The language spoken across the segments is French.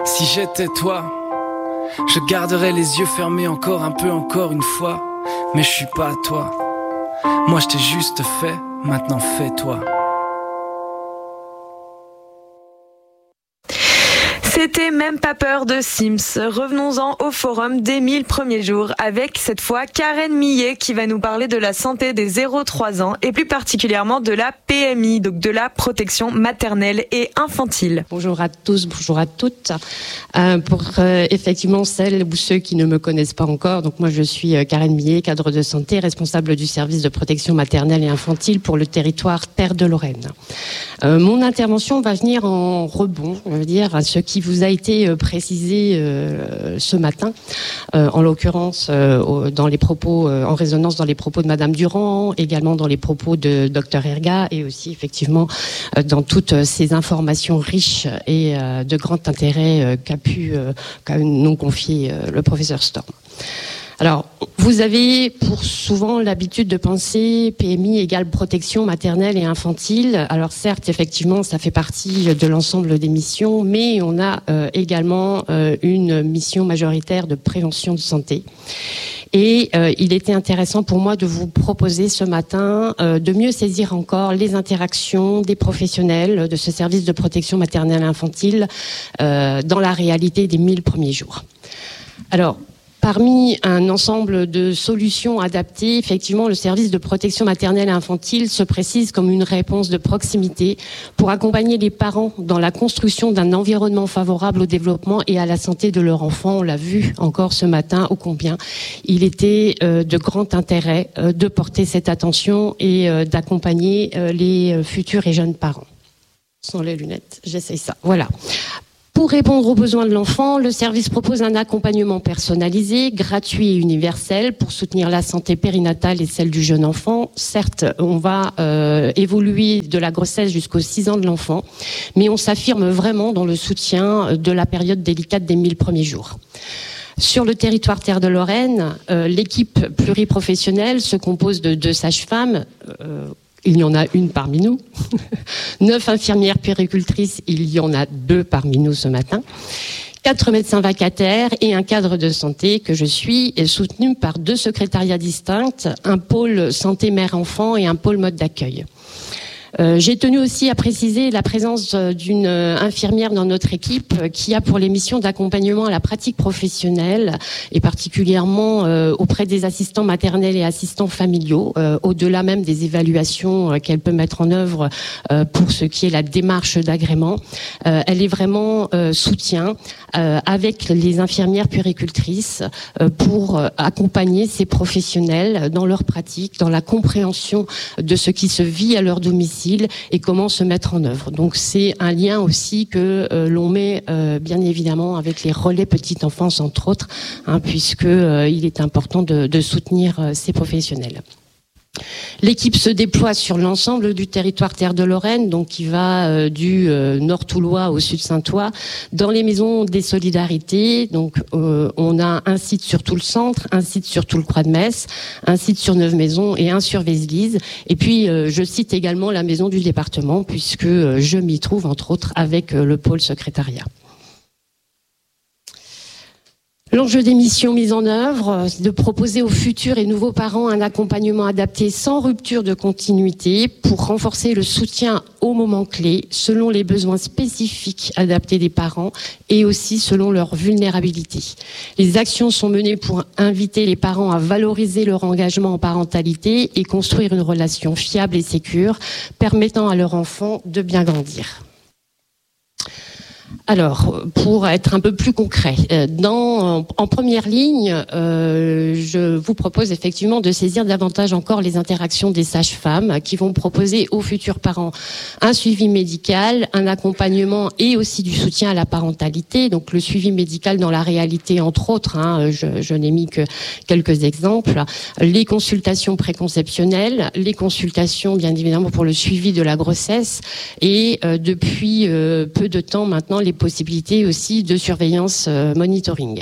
Si j'étais toi, je garderais les yeux fermés encore un peu, encore une fois. Mais je suis pas toi. Moi je t'ai juste fait, maintenant fais-toi. C'était Même pas peur de Sims. Revenons-en au forum des 1000 premiers jours avec cette fois Karen Millet qui va nous parler de la santé des 0-3 ans et plus particulièrement de la PMI, donc de la protection maternelle et infantile. Bonjour à tous, bonjour à toutes. Pour effectivement celles ou ceux qui ne me connaissent pas encore, donc moi je suis Karen Millet, cadre de santé, responsable du service de protection maternelle et infantile pour le territoire Terre de Lorraine. Mon intervention va venir en rebond, on va dire, à ce qui vous a été précisé ce matin, en l'occurrence dans les propos, en résonance dans les propos de Madame Durand, également dans les propos de Dr Erga et aussi effectivement dans toutes ces informations riches et de grand intérêt qu'a nous confié le professeur Storm. Alors, vous avez pour souvent l'habitude de penser PMI égale protection maternelle et infantile. Alors certes, effectivement, ça fait partie de l'ensemble des missions, mais on a également une mission majoritaire de prévention de santé. Et il était intéressant pour moi de vous proposer ce matin de mieux saisir encore les interactions des professionnels de ce service de protection maternelle et infantile dans la réalité des 1000 premiers jours. Alors, parmi un ensemble de solutions adaptées, effectivement, le service de protection maternelle et infantile se précise comme une réponse de proximité pour accompagner les parents dans la construction d'un environnement favorable au développement et à la santé de leur enfant. On l'a vu encore ce matin, ô combien il était de grand intérêt de porter cette attention et d'accompagner les futurs et jeunes parents. Sans les lunettes, j'essaye ça. Voilà. Pour répondre aux besoins de l'enfant, le service propose un accompagnement personnalisé, gratuit et universel pour soutenir la santé périnatale et celle du jeune enfant. Certes, on va évoluer de la grossesse jusqu'aux 6 ans de l'enfant, mais on s'affirme vraiment dans le soutien de la période délicate des 1000 premiers jours. Sur le territoire Terre de Lorraine, l'équipe pluriprofessionnelle se compose de 2 sages-femmes, il y en a une parmi nous. 9 infirmières puéricultrices, il y en a 2 parmi nous ce matin. 4 médecins vacataires et un cadre de santé que je suis, soutenu par 2 secrétariats distincts, un pôle santé mère-enfant et un pôle mode d'accueil. J'ai tenu aussi à préciser la présence d'une infirmière dans notre équipe qui a pour les missions d'accompagnement à la pratique professionnelle et particulièrement auprès des assistants maternels et assistants familiaux, au-delà même des évaluations qu'elle peut mettre en œuvre pour ce qui est la démarche d'agrément. Elle est vraiment soutien avec les infirmières puéricultrices pour accompagner ces professionnels dans leur pratique, dans la compréhension de ce qui se vit à leur domicile et comment se mettre en œuvre. Donc c'est un lien aussi que l'on met bien évidemment avec les relais petite enfance entre autres, puisque il est important de soutenir ces professionnels. L'équipe se déploie sur l'ensemble du territoire Terre de Lorraine, donc qui va du nord toulois au sud saintois, dans les maisons des solidarités. Donc on a un site sur tout le centre, un site sur tout le Croix de Metz, un site sur Neuve-Maisons et un sur Vézelise. Et puis je cite également la maison du département puisque je m'y trouve entre autres avec le pôle secrétariat. L'enjeu des missions mises en œuvre, c'est de proposer aux futurs et nouveaux parents un accompagnement adapté sans rupture de continuité pour renforcer le soutien aux moments clés selon les besoins spécifiques adaptés des parents et aussi selon leur vulnérabilité. Les actions sont menées pour inviter les parents à valoriser leur engagement en parentalité et construire une relation fiable et sécure permettant à leur enfant de bien grandir. Alors, pour être un peu plus concret, en première ligne, je vous propose effectivement de saisir davantage encore les interactions des sages-femmes qui vont proposer aux futurs parents un suivi médical, un accompagnement et aussi du soutien à la parentalité. Donc le suivi médical dans la réalité, entre autres, je n'ai mis que quelques exemples, les consultations préconceptionnelles, les consultations bien évidemment pour le suivi de la grossesse et depuis peu de temps maintenant les possibilités aussi de surveillance monitoring.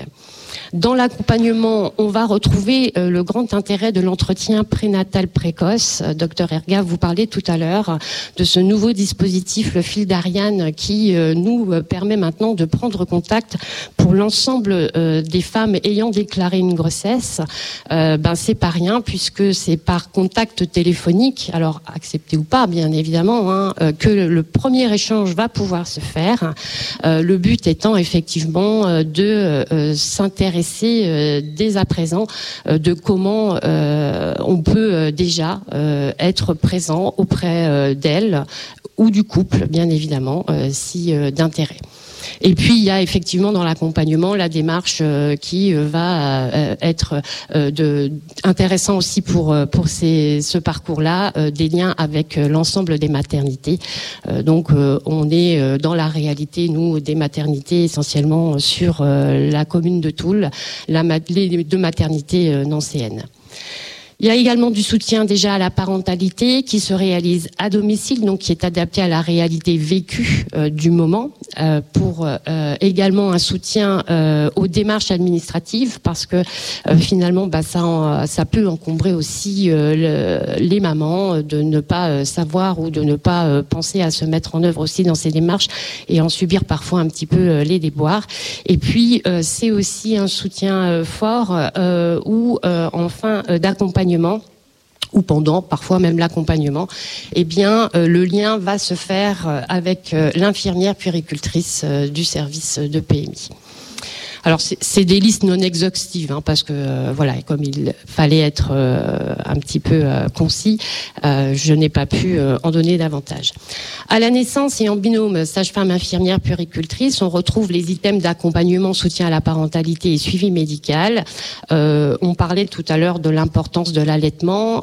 Dans l'accompagnement, on va retrouver le grand intérêt de l'entretien prénatal précoce. Docteur Erga, vous parlez tout à l'heure de ce nouveau dispositif, le fil d'Ariane, qui nous permet maintenant de prendre contact pour l'ensemble des femmes ayant déclaré une grossesse. C'est pas rien, puisque c'est par contact téléphonique, alors accepté ou pas, bien évidemment, que le premier échange va pouvoir se faire. Le but étant effectivement de s'intéresser dès à présent de comment on peut déjà être présent auprès d'elle ou du couple, bien évidemment, si d'intérêt. Et puis il y a effectivement dans l'accompagnement la démarche qui va être intéressant aussi pour ce parcours-là, des liens avec l'ensemble des maternités. Donc on est dans la réalité, nous, des maternités essentiellement sur la commune de Toul, les 2 maternités nancéennes. Il y a également du soutien déjà à la parentalité qui se réalise à domicile, donc qui est adapté à la réalité vécue du moment, pour également un soutien aux démarches administratives, parce que finalement ça peut encombrer aussi les mamans de ne pas savoir ou de ne pas penser à se mettre en œuvre aussi dans ces démarches et en subir parfois un petit peu les déboires. Et puis c'est aussi un soutien fort ou enfin d'accompagnement, ou pendant, parfois même l'accompagnement, le lien va se faire avec l'infirmière puéricultrice du service de PMI. Alors c'est des listes non exhaustives, parce que comme il fallait être un petit peu concis, je n'ai pas pu en donner davantage. À la naissance et en binôme sage-femme infirmière puéricultrice, on retrouve les items d'accompagnement, soutien à la parentalité et suivi médical. On parlait tout à l'heure de l'importance de l'allaitement.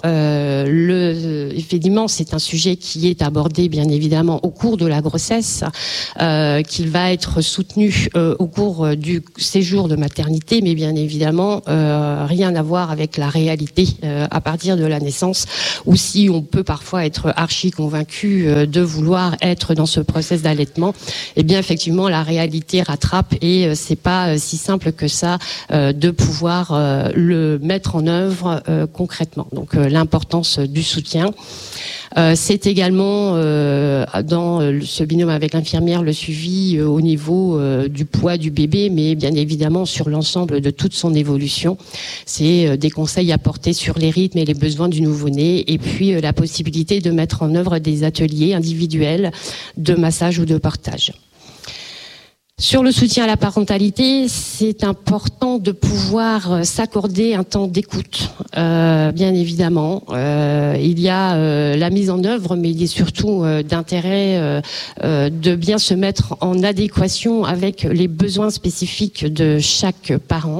Effectivement, c'est un sujet qui est abordé bien évidemment au cours de la grossesse, qu'il va être soutenu au cours du séjour de maternité, mais bien évidemment rien à voir avec la réalité à partir de la naissance, ou si on peut parfois être archi convaincu de vouloir être dans ce process d'allaitement, effectivement la réalité rattrape et c'est pas si simple que ça de pouvoir le mettre en œuvre concrètement. Donc l'importance du soutien. C'est également dans ce binôme avec l'infirmière le suivi au niveau du poids du bébé, mais bien évidemment sur l'ensemble de toute son évolution. C'est des conseils apportés sur les rythmes et les besoins du nouveau-né, et puis la possibilité de mettre en œuvre des ateliers individuels de massage ou de portage. Sur le soutien à la parentalité, c'est important de pouvoir s'accorder un temps d'écoute, bien évidemment. Il y a la mise en œuvre, mais il est surtout d'intérêt de bien se mettre en adéquation avec les besoins spécifiques de chaque parent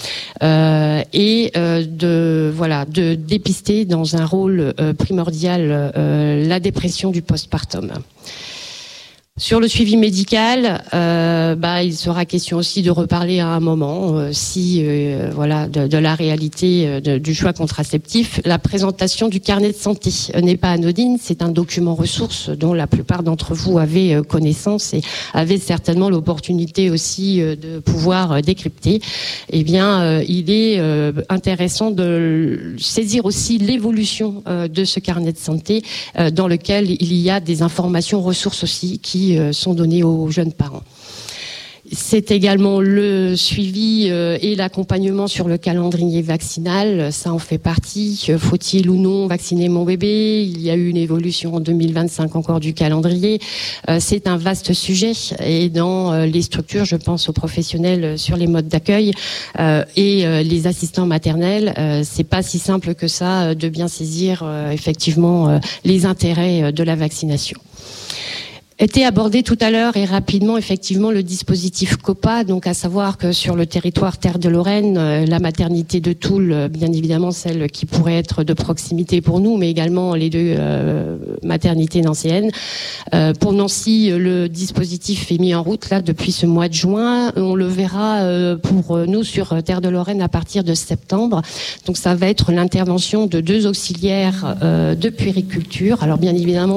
et de dépister dans un rôle primordial la dépression du postpartum. Sur le suivi médical, il sera question aussi de reparler à un moment de la réalité du choix contraceptif. La présentation du carnet de santé n'est pas anodine, c'est un document ressource dont la plupart d'entre vous avez connaissance et avez certainement l'opportunité aussi de pouvoir décrypter. Il est intéressant de saisir aussi l'évolution de ce carnet de santé dans lequel il y a des informations ressources aussi qui sont données aux jeunes parents. C'est également le suivi et l'accompagnement sur le calendrier vaccinal. Ça en fait partie. Faut-il ou non vacciner mon bébé ? Il y a eu une évolution en 2025 encore du calendrier. C'est un vaste sujet. Et dans les structures, je pense aux professionnels sur les modes d'accueil et les assistants maternels, c'est pas si simple que ça de bien saisir effectivement les intérêts de la vaccination. Était abordé tout à l'heure et rapidement effectivement le dispositif COPA, donc à savoir que sur le territoire Terre de Lorraine, la maternité de Toul, bien évidemment celle qui pourrait être de proximité pour nous, mais également les 2 maternités nancéennes. Pour Nancy, le dispositif est mis en route là depuis ce mois de juin. On le verra pour nous sur Terre de Lorraine à partir de septembre. Donc ça va être l'intervention de 2 auxiliaires de puériculture. Alors bien évidemment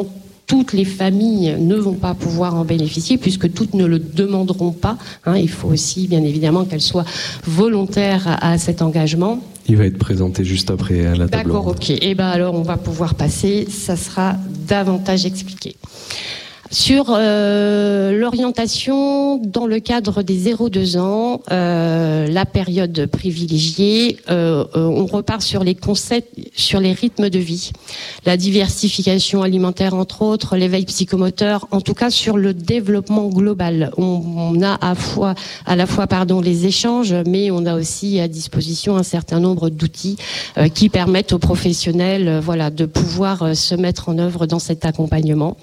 toutes les familles ne vont pas pouvoir en bénéficier puisque toutes ne le demanderont pas. Il faut aussi, bien évidemment, qu'elles soient volontaires à cet engagement. Il va être présenté juste après à la table. D'accord, ok. Et alors on va pouvoir passer, ça sera davantage expliqué. Sur l'orientation dans le cadre des 0-2 ans, la période privilégiée, on repart sur les concepts, sur les rythmes de vie, la diversification alimentaire entre autres, l'éveil psychomoteur, en tout cas sur le développement global. On a à la fois les échanges, mais on a aussi à disposition un certain nombre d'outils qui permettent aux professionnels de pouvoir se mettre en œuvre dans cet accompagnement.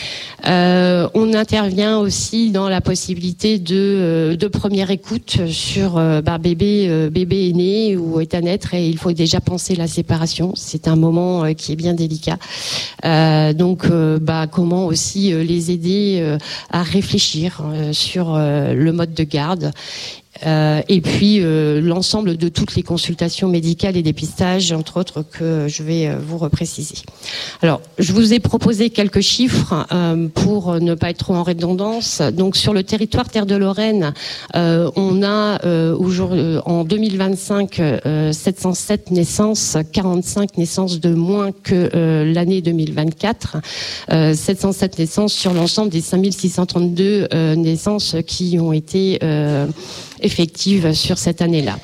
On intervient aussi dans la possibilité de première écoute sur bébé est né ou est à naître et il faut déjà penser la séparation. C'est un moment qui est bien délicat. Donc comment aussi les aider à réfléchir sur le mode de garde. Et puis l'ensemble de toutes les consultations médicales et dépistages, entre autres, que je vais vous repréciser. Alors, je vous ai proposé quelques chiffres pour ne pas être trop en redondance. Donc, sur le territoire Terre de Lorraine, on a en 2025 707 naissances, 45 naissances de moins que l'année 2024. 707 naissances sur l'ensemble des 5632 naissances qui ont été effective sur cette année-là.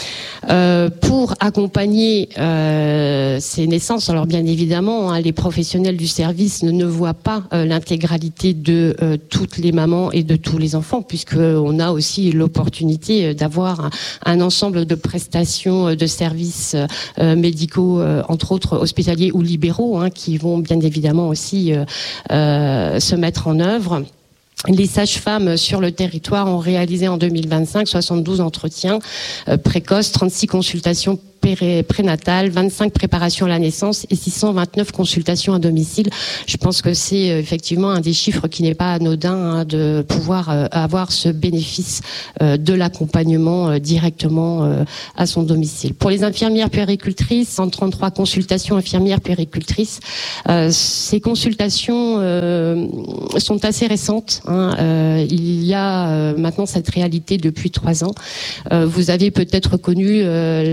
Pour accompagner ces naissances, alors bien évidemment, les professionnels du service ne voient pas l'intégralité de toutes les mamans et de tous les enfants, puisqu'on a aussi l'opportunité d'avoir un ensemble de prestations de services médicaux, entre autres hospitaliers ou libéraux, qui vont bien évidemment aussi se mettre en œuvre. Les sages-femmes sur le territoire ont réalisé en 2025 72 entretiens précoces, 36 consultations prénatales, 25 préparations à la naissance et 629 consultations à domicile. Je pense que c'est effectivement un des chiffres qui n'est pas anodin de pouvoir avoir ce bénéfice de l'accompagnement directement à son domicile. Pour les infirmières puéricultrices, 133 consultations infirmières puéricultrices. Ces consultations sont assez récentes. Il y a maintenant cette réalité depuis 3 ans. Vous avez peut-être connu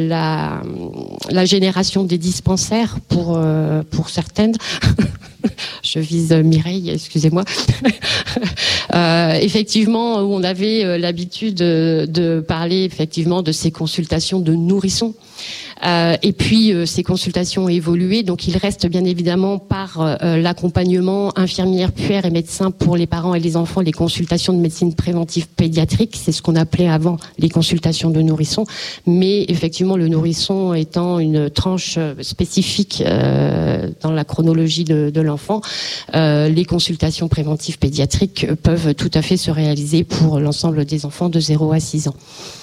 la génération des dispensaires pour certaines. Je vise Mireille, excusez-moi. Effectivement, où on avait l'habitude de parler effectivement de ces consultations de nourrissons. Et puis ces consultations ont évolué, donc il reste bien évidemment par l'accompagnement infirmière, puère et médecin pour les parents et les enfants, les consultations de médecine préventive pédiatrique, c'est ce qu'on appelait avant les consultations de nourrissons, mais effectivement le nourrisson étant une tranche spécifique dans la chronologie de l'enfant, les consultations préventives pédiatriques peuvent tout à fait se réaliser pour l'ensemble des enfants de 0 à 6 ans.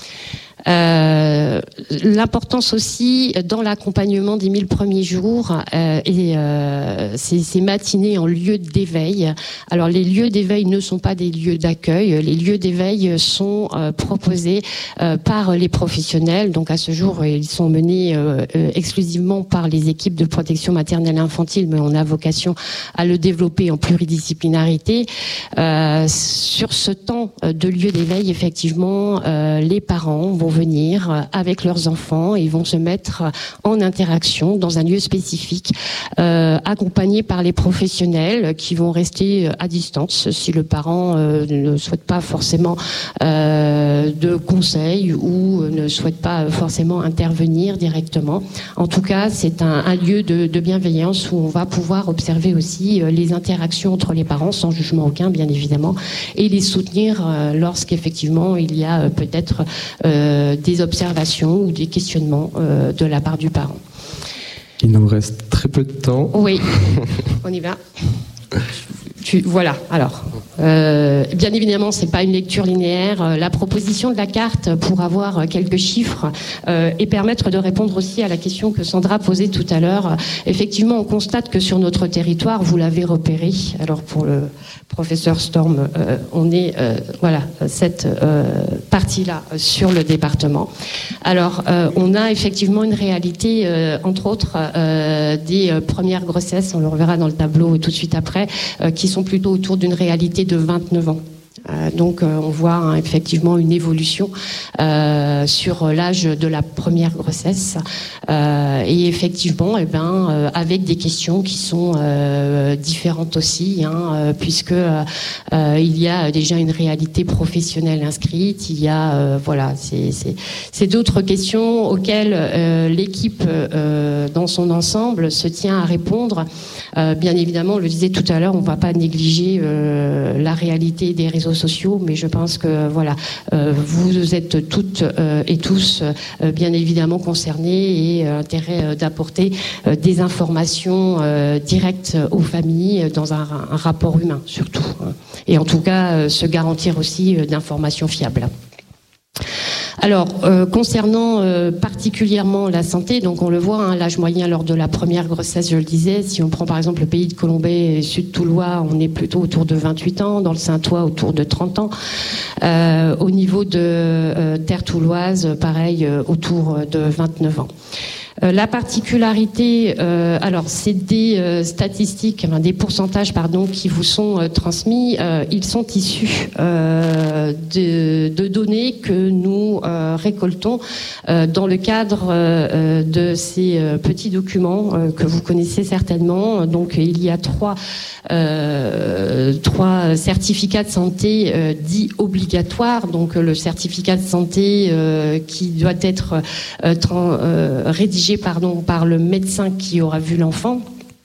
L'importance aussi dans l'accompagnement des 1000 premiers jours et ces matinées en lieu d'éveil. Alors les lieux d'éveil ne sont pas des lieux d'accueil, les lieux d'éveil sont proposés par les professionnels. Donc à ce jour, ils sont menés exclusivement par les équipes de protection maternelle et infantile, mais on a vocation à le développer en pluridisciplinarité. Sur ce temps de lieu d'éveil, effectivement, les parents vont venir avec leurs enfants et vont se mettre en interaction dans un lieu spécifique, accompagnés par les professionnels qui vont rester à distance si le parent ne souhaite pas forcément de conseils ou ne souhaite pas forcément intervenir directement. En tout cas, c'est un lieu de bienveillance où on va pouvoir observer aussi les interactions entre les parents, sans jugement aucun bien évidemment, et les soutenir lorsqu'effectivement il y a peut-être des observations ou des questionnements de la part du parent. Il nous reste très peu de temps. Oui, on y va. Voilà. Alors, bien évidemment, c'est pas une lecture linéaire. La proposition de la carte pour avoir quelques chiffres et permettre de répondre aussi à la question que Sandra posait tout à l'heure. Effectivement, on constate que sur notre territoire, vous l'avez repéré. Alors pour le professeur Storm, on est cette partie-là sur le département. Alors, on a effectivement une réalité, entre autres, des premières grossesses. On le reverra dans le tableau tout de suite après, qui sont plutôt autour d'une réalité de 29 ans. Donc on voit effectivement une évolution sur l'âge de la première grossesse et effectivement avec des questions qui sont différentes aussi puisque il y a déjà une réalité professionnelle inscrite, il y a c'est d'autres questions auxquelles l'équipe dans son ensemble se tient à répondre. Bien évidemment, on le disait tout à l'heure, on ne va pas négliger la réalité des réseaux sociaux, mais je pense que vous êtes toutes et tous bien évidemment concernés et intérêt d'apporter des informations directes aux familles dans un rapport humain surtout, et en tout cas se garantir aussi d'informations fiables. Alors, concernant particulièrement la santé, donc on le voit, l'âge moyen lors de la première grossesse, je le disais, si on prend par exemple le pays de Colombey et Sud-Toulois, on est plutôt autour de 28 ans, dans le Saintois autour de 30 ans. Au niveau de Terre touloise, pareil, autour de 29 ans. La particularité, c'est des statistiques, des pourcentages, qui vous sont transmis. Ils sont issus de données que nous récoltons dans le cadre de ces petits documents que vous connaissez certainement. Donc, il y a trois certificats de santé dits obligatoires. Donc, le certificat de santé qui doit être rédigé par le médecin qui aura vu l'enfant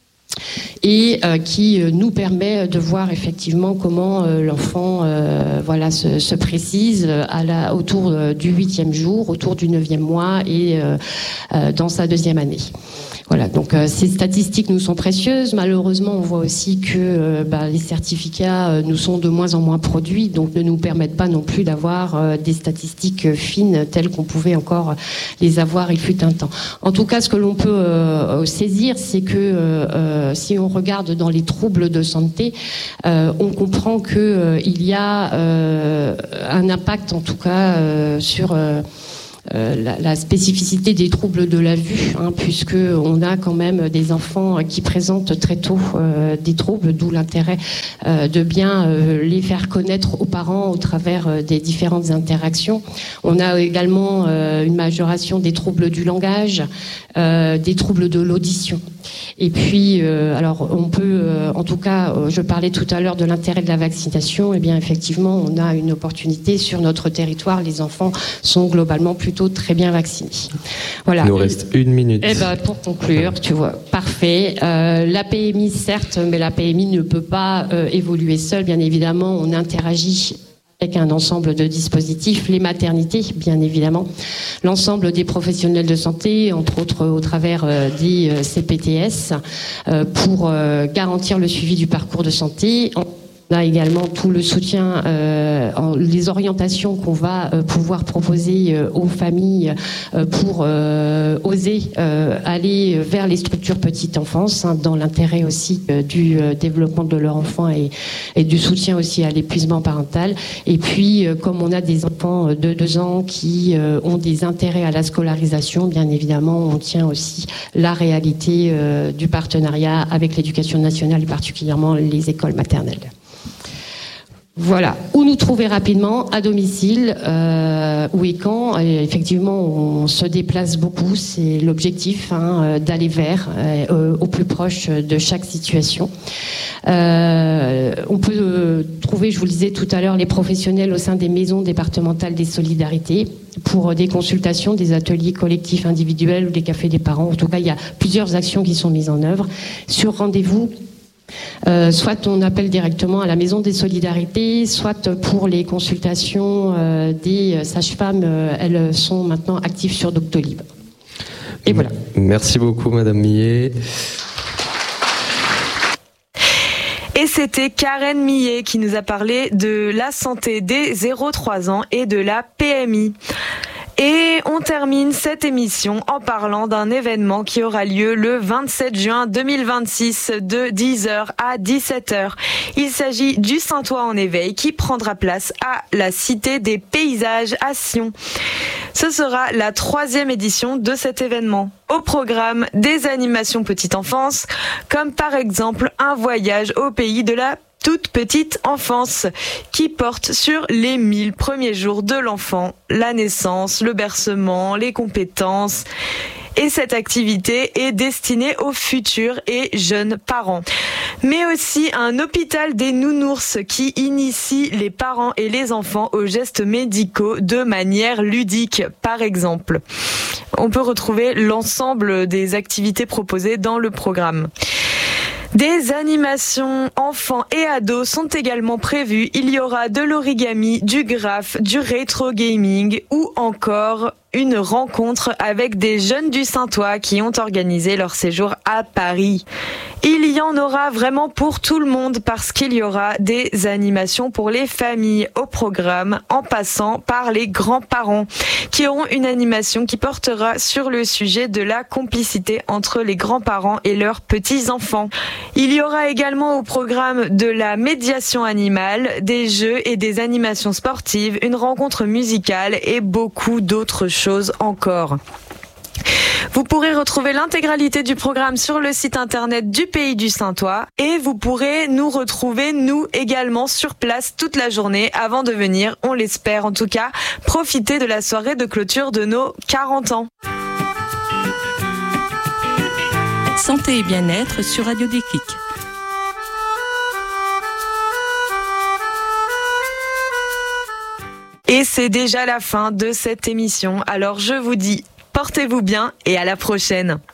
et qui nous permet de voir effectivement comment l'enfant se précise autour du 8e jour, autour du 9e mois et dans sa 2e année. Voilà, donc ces statistiques nous sont précieuses. Malheureusement, on voit aussi que les certificats nous sont de moins en moins produits, donc ne nous permettent pas non plus d'avoir des statistiques fines telles qu'on pouvait encore les avoir il fut un temps. En tout cas, ce que l'on peut saisir, c'est que si on regarde dans les troubles de santé, on comprend que il y a un impact, en tout cas, sur la spécificité des troubles de la vue, puisque on a quand même des enfants qui présentent très tôt des troubles, d'où l'intérêt de bien les faire connaître aux parents au travers des différentes interactions. On a également une majoration des troubles du langage, des troubles de l'audition. Et puis, on peut, en tout cas, je parlais tout à l'heure de l'intérêt de la vaccination. Eh bien, effectivement, on a une opportunité sur notre territoire. Les enfants sont globalement plutôt très bien vaccinés. Voilà. Il nous reste 1 minute. Pour conclure, tu vois, parfait. La PMI, certes, mais la PMI ne peut pas évoluer seule. Bien évidemment, on interagit avec un ensemble de dispositifs, les maternités, bien évidemment, l'ensemble des professionnels de santé, entre autres au travers des CPTS, pour garantir le suivi du parcours de santé. On a également tout le soutien, les orientations qu'on va pouvoir proposer aux familles pour oser aller vers les structures petite enfance, dans l'intérêt aussi du développement de leur enfant et du soutien aussi à l'épuisement parental. Et puis, comme on a des enfants de 2 ans qui ont des intérêts à la scolarisation, bien évidemment, on tient aussi la réalité du partenariat avec l'éducation nationale et particulièrement les écoles maternelles. Voilà, où nous trouver rapidement, à domicile, où et quand. Et effectivement, on se déplace beaucoup, c'est l'objectif, d'aller vers, au plus proche de chaque situation. On peut trouver, je vous le disais tout à l'heure, les professionnels au sein des maisons départementales des solidarités pour des consultations, des ateliers collectifs individuels ou des cafés des parents. En tout cas, il y a plusieurs actions qui sont mises en œuvre. Sur rendez-vous, soit on appelle directement à la Maison des Solidarités, soit pour les consultations des sages-femmes, elles sont maintenant actives sur Doctolib. Et voilà. Merci beaucoup, Madame Millet. Et c'était Karen Millet qui nous a parlé de la santé des 0-3 ans et de la PMI. Et on termine cette émission en parlant d'un événement qui aura lieu le 27 juin 2026 de 10h à 17h. Il s'agit du Saintois en éveil qui prendra place à la Cité des Paysages à Sion. Ce sera la 3e édition de cet événement. Au programme, des animations petite enfance, comme par exemple un voyage au pays de la toute petite enfance qui porte sur les 1000 premiers jours de l'enfant, la naissance, le bercement, les compétences. Et cette activité est destinée aux futurs et jeunes parents. Mais aussi un hôpital des nounours qui initie les parents et les enfants aux gestes médicaux de manière ludique, par exemple. On peut retrouver l'ensemble des activités proposées dans le programme. Des animations enfants et ados sont également prévues. Il y aura de l'origami, du graphe, du rétro gaming ou encore une rencontre avec des jeunes du Saintois qui ont organisé leur séjour à Paris. Il y en aura vraiment pour tout le monde parce qu'il y aura des animations pour les familles au programme en passant par les grands-parents qui auront une animation qui portera sur le sujet de la complicité entre les grands-parents et leurs petits-enfants. Il y aura également au programme de la médiation animale, des jeux et des animations sportives, une rencontre musicale et beaucoup d'autres choses encore. Vous pourrez retrouver l'intégralité du programme sur le site internet du Pays du Saintois et vous pourrez nous retrouver, nous également, sur place toute la journée avant de venir, on l'espère en tout cas, profiter de la soirée de clôture de nos 40 ans. Santé et bien-être sur Radio Déclic. Et c'est déjà la fin de cette émission, alors je vous dis portez-vous bien et à la prochaine.